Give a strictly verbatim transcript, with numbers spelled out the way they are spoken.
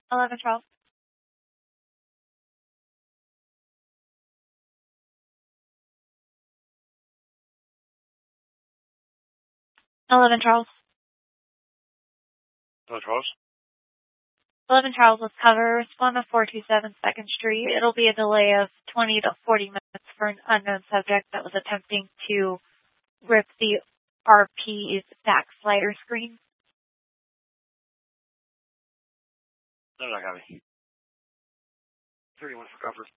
eleven Charles. eleven Charles. Hello, Charles. eleven Charles, let's cover. Respond to four two seven second Street. It'll be a delay of twenty to forty minutes for an unknown subject that was attempting to rip the R P's back slider screen. No, not got me. thirty-one for cover.